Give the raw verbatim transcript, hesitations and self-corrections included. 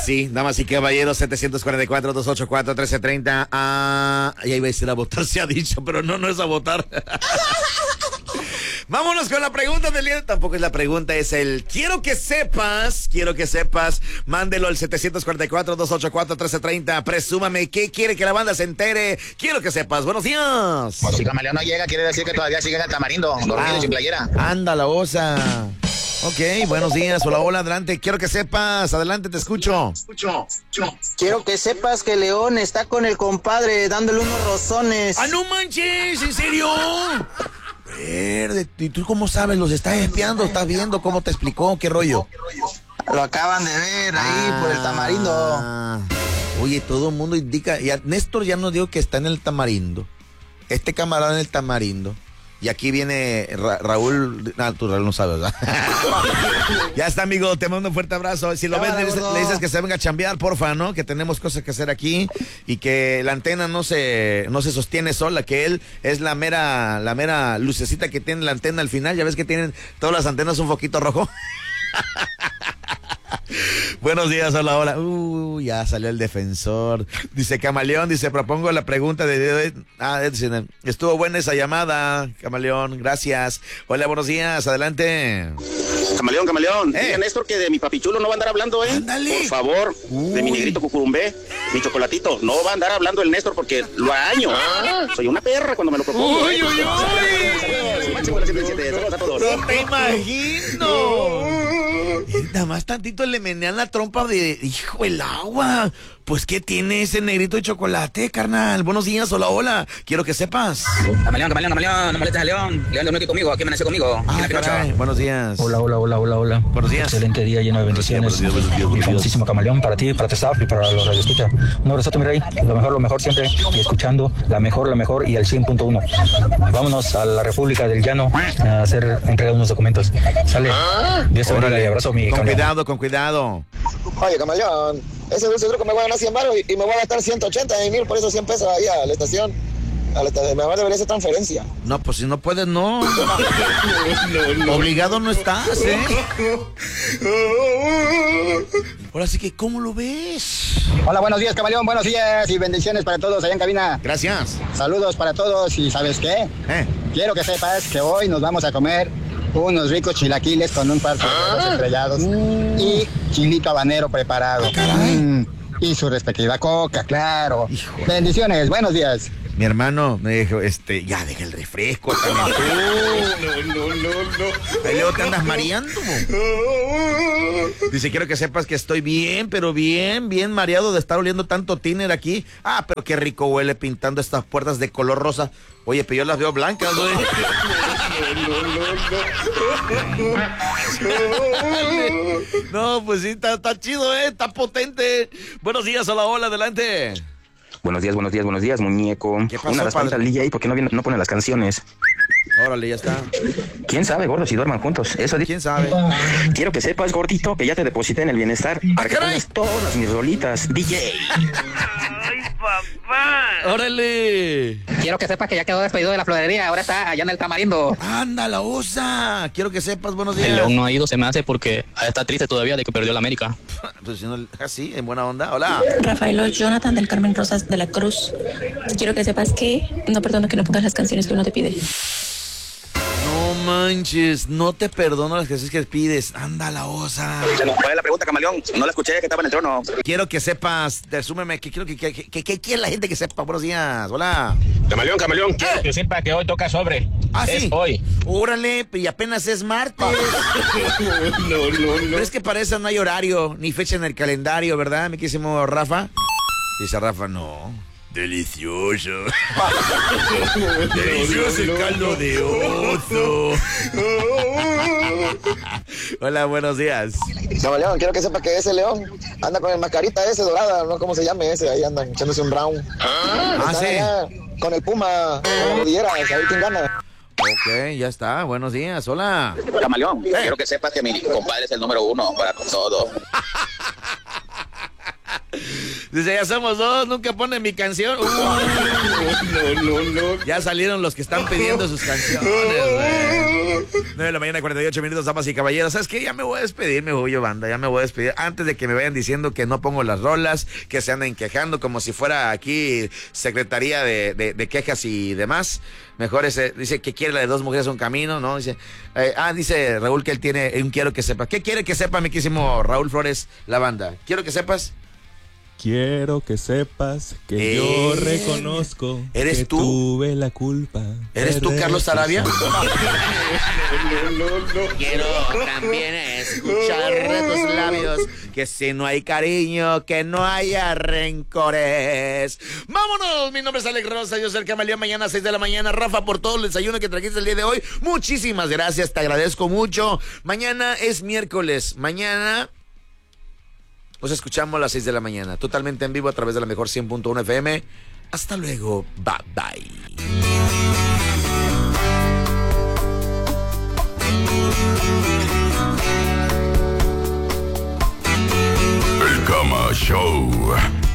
sí, damas y caballeros, setecientos cuarenta y cuatro, doscientos ochenta y cuatro, trece treinta. Ah, ya iba a decir a votar, se ha dicho, pero no, no es a votar. Vámonos con la pregunta del día. Tampoco es la pregunta, es el quiero que sepas, quiero que sepas. Mándelo al setecientos cuarenta y cuatro, doscientos ochenta y cuatro, trece treinta. Presúmame qué quiere que la banda se entere. Quiero que sepas. Buenos días. Si Camaleón no llega, quiere decir que todavía sigue en el Tamarindo, dormido Ah, y sin playera. Anda la osa. Ok, buenos días. Hola, hola, adelante. Quiero que sepas. Adelante, te escucho. Quiero que sepas que León está con el compadre dándole unos rozones. ¡Ah, no manches! ¿En serio? Verde, ¿y tú cómo sabes? ¿Los estás espiando? ¿Estás viendo? ¿Cómo te explicó? ¿Qué rollo? Lo acaban de ver ahí por el Tamarindo. Ah, oye, todo el mundo indica. Ya, Néstor ya nos dijo que está en el Tamarindo. Este camarada en el Tamarindo. Y aquí viene Ra Raúl. Ah, tú Raúl no sabes, ¿verdad? Ya está, amigo. Te mando un fuerte abrazo. Si lo ves, le, le dices que se venga a chambear, porfa, ¿no? Que tenemos cosas que hacer aquí. Y que la antena no se, no se sostiene sola. Que él es la mera, la mera lucecita que tiene la antena al final. Ya ves que tienen todas las antenas un foquito rojo. Buenos días, hola, hola. Uh, ya salió el defensor. Dice Camaleón, dice, propongo la pregunta de... de ah, de, estuvo buena esa llamada, Camaleón, gracias. Hola, buenos días, adelante. Camaleón, Camaleón. Eh. Diga Néstor que de mi papichulo no va a andar hablando, ¿eh? Ándale. Por favor, Uy. de mi negrito cucurumbé, mi chocolatito. No va a andar hablando el Néstor porque lo araño. Ah. Soy una perra cuando me lo propongo. Uy, ¿eh? uy, uy. Máximo de la siete siete. Saludos a todos. No te imagino. Nada más tantito le menean la trompa de... Hijo, el agua. Pues, ¿qué tiene ese negrito de chocolate, carnal? Buenos días, hola, hola. Quiero que sepas. Camaleón, Camaleón, Camaleón, no molestes a León. León durmió aquí conmigo, aquí amaneció conmigo. Ah, en la caray. Buenos días. Hola, hola, hola, hola, hola. Buenos días. Excelente día lleno de bendiciones. Buenos días, buenos días, buenos Mi días. famosísimo Camaleón para ti, para tu staff y para los radioescucha. Un abrazote, mi rey. Lo mejor, lo mejor siempre. Y escuchando la mejor, la mejor y al cien punto uno. Vámonos a la República del Llano a hacer entrega de unos documentos. Sale. Dios te bendiga y abrazo, mi Con Camaleón. cuidado, con cuidado. Oye, Camaleón, ese dulce truco me voy a ganar cien baros y, y me voy a gastar ciento ochenta mil por esos cien pesos ahí a la estación. A la estación. Me va a deber esa transferencia. No, pues si no puedes, no. Obligado no estás, ¿eh? Ahora sí que, ¿cómo lo ves? Hola, buenos días, Camaleón, buenos días y bendiciones para todos allá en cabina. Gracias. Saludos para todos y ¿sabes qué? ¿Eh? Quiero que sepas que hoy nos vamos a comer unos ricos chilaquiles con un par de huevos estrellados y chilito habanero preparado. Mm, y su respectiva coca, claro. Híjole. Bendiciones, buenos días. Mi hermano me dijo, este, ya deja el refresco también tú. No, no, no, no. Ahí luego te andas mareando. Dice, quiero que sepas que estoy bien, pero bien, bien mareado de estar oliendo tanto tiner aquí. Ah, pero qué rico huele pintando estas puertas de color rosa. Oye, pero yo las veo blancas, güey. No, pues sí, está, está chido, eh, está potente. Buenos días, hola, hola, adelante. Buenos días, buenos días, buenos días, muñeco. ¿Qué pasó, Una respuesta al padre? D J, ¿por qué no, viene, no pone las canciones? Órale, ya está. ¿Quién sabe, gordo, si duerman juntos? Eso di- ¿Quién sabe? Quiero que sepas, gordito, que ya te deposité en el bienestar para que caray! pongas todas mis rolitas, D J. ¡Órale! Quiero que sepas que ya quedó despedido de la florería, ahora está allá en el Tamarindo. ¡Anda, la osa! Quiero que sepas, buenos El días. León no ha ido, se me hace porque está triste todavía de que perdió la América. Pues si no, así, en buena onda. Hola. Rafaelo Jonathan del Carmen Rosas de la Cruz. Quiero que sepas que no perdono que no pongas las canciones que uno te pide. No manches, no te perdono las canciones que pides. Anda, la osa. Se nos fue la pregunta, Camaleón. No la escuché, que estaba en el trono. Quiero que sepas, resúmeme, que quiero que, que, que, que quiere la gente que sepa. Buenos días. Hola. Camaleón, Camaleón, quiero que sepa que hoy toca sobre. Ah, es sí. hoy. Órale, y apenas es martes. No, no, no. Pero es que para eso no hay horario, ni fecha en el calendario, ¿verdad, mi querísimo Rafa? Dice Rafa, no. Delicioso. Delicioso el caldo de oso. Hola, buenos días. Camaleón, quiero que sepas que ese león anda con el mascarita ese dorada, no cómo se llame ese, ahí andan echándose un brown. Ah, Están sí. allá con el Puma, con la rodillera, a ver quién gana. Ok, ya está. Buenos días. Hola. Camaleón, quiero que sepas que mi compadre es el número uno para todo. Dice, ya somos dos, nunca ponen mi canción. Uh, no, no, no. Ya salieron los que están pidiendo sus canciones, güey. nueve de la mañana, cuarenta y ocho minutos, damas y caballeros. ¿Sabes qué? Ya me voy a despedir, me voy yo, banda. Ya me voy a despedir. Antes de que me vayan diciendo que no pongo las rolas, que se anden quejando como si fuera aquí Secretaría de, de, de Quejas y demás. Mejor ese, dice que quiere la de Dos Mujeres Un Camino, ¿no? Dice, eh, ah, dice Raúl que él tiene un quiero que sepa. ¿Qué quiere que sepa, mi quísimo Raúl Flores, la banda? Quiero que sepas. Quiero que sepas que Eh, yo reconozco ¿eres que tú? tuve la culpa. ¿Eres tú, Carlos Sarabia? No, no, no. Quiero también escuchar de tus labios que si no hay cariño, que no haya rencores. ¡Vámonos! Mi nombre es Alex Rosa, yo soy el Camaleón. Mañana a seis de la mañana. Rafa, por todo el desayuno que trajiste el día de hoy, muchísimas gracias, te agradezco mucho. Mañana es miércoles. Mañana nos escuchamos a las seis de la mañana, totalmente en vivo a través de la mejor cien punto uno F M. Hasta luego, bye bye. El Cama Show.